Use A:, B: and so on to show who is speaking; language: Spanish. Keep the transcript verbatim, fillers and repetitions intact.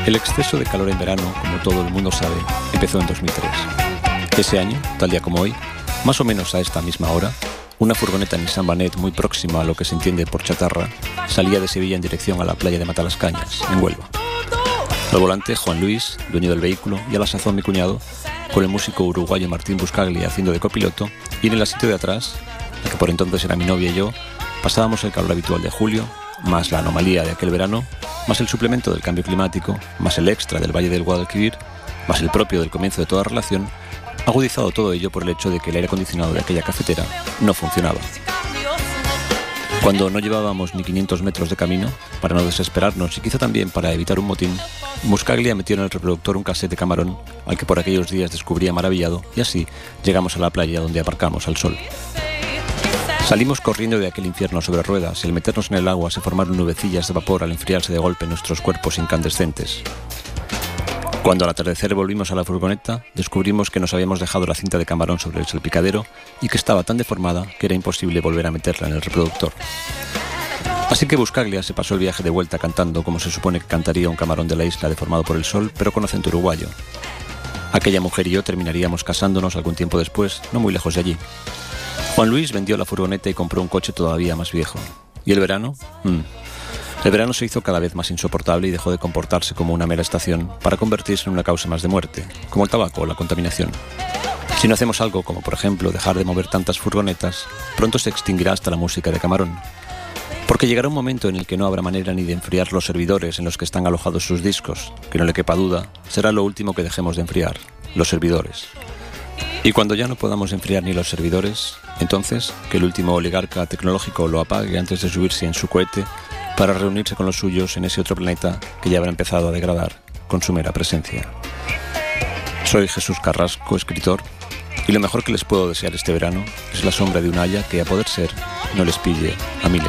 A: El exceso de calor en verano, como todo el mundo sabe, empezó en dos mil tres. Ese año, tal día como hoy, más o menos a esta misma hora, una furgoneta Nissan Banet muy próxima a lo que se entiende por chatarra salía de Sevilla en dirección a la playa de Matalascañas, en Huelva. Al volante, Juan Luis, dueño del vehículo, y a la sazón mi cuñado, con el músico uruguayo Martín Buscaglia haciendo de copiloto, y en el asiento de atrás, la que por entonces era mi novia y yo, pasábamos el calor habitual de julio, más la anomalía de aquel verano, más el suplemento del cambio climático, más el extra del Valle del Guadalquivir, más el propio del comienzo de toda relación, agudizado todo ello por el hecho de que el aire acondicionado de aquella cafetera no funcionaba. Cuando no llevábamos ni quinientos metros de camino, para no desesperarnos y quizá también para evitar un motín, Buscaglia metió en el reproductor un cassette de Camarón, al que por aquellos días descubría maravillado, y así llegamos a la playa donde aparcamos al sol. Salimos corriendo de aquel infierno sobre ruedas y al meternos en el agua se formaron nubecillas de vapor al enfriarse de golpe nuestros cuerpos incandescentes. Cuando al atardecer volvimos a la furgoneta, descubrimos que nos habíamos dejado la cinta de Camarón sobre el salpicadero y que estaba tan deformada que era imposible volver a meterla en el reproductor. Así que Buscaglia se pasó el viaje de vuelta cantando como se supone que cantaría un camarón de la isla deformado por el sol, pero con acento uruguayo. Aquella mujer y yo terminaríamos casándonos algún tiempo después, no muy lejos de allí. Juan Luis vendió la furgoneta y compró un coche todavía más viejo. ¿Y el verano? Mm. El verano se hizo cada vez más insoportable y dejó de comportarse como una mera estación para convertirse en una causa más de muerte, como el tabaco o la contaminación. Si no hacemos algo como, por ejemplo, dejar de mover tantas furgonetas, pronto se extinguirá hasta la música de Camarón. Porque llegará un momento en el que no habrá manera ni de enfriar los servidores en los que están alojados sus discos, que no le quepa duda, será lo último que dejemos de enfriar, los servidores. Y cuando ya no podamos enfriar ni los servidores, entonces que el último oligarca tecnológico lo apague antes de subirse en su cohete para reunirse con los suyos en ese otro planeta que ya habrá empezado a degradar con su mera presencia. Soy Jesús Carrasco, escritor, y lo mejor que les puedo desear este verano es la sombra de un haya que, a poder ser, no les pille a miles